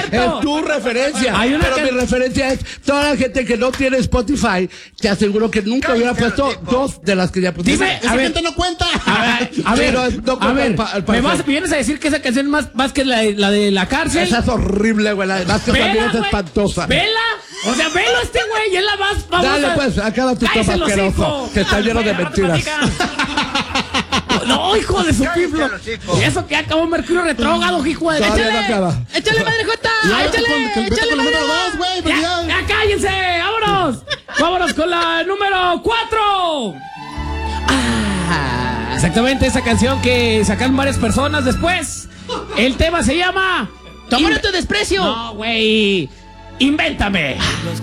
cierto. Es tu referencia. Pero mi referencia es toda la gente que no tiene Spotify. Te aseguro que nunca hubiera puesto dos de las que ya pusiste. Dime, Esa gente no cuenta. A ver, me vienes a decir que esa canción es más que la de la cárcel. Esa es horrible, güey. Además que también es espantosa. Vela. O sea, velo güey. Es la más famosa. Dale, pues, acaba tu toma asqueroso. Que está lleno de mentiras. No, hijo de su piflo. Y eso que acabó Mercurio retrógrado, hijo de... Todavía no acaba. Échale, madre Jota. Échale, madre güey. Ya cállense. Vámonos. Vámonos con la número 4. Exactamente, esa canción que sacaron varias personas después. El tema se llama... ¡Tómale tu desprecio! No, güey. Invéntame.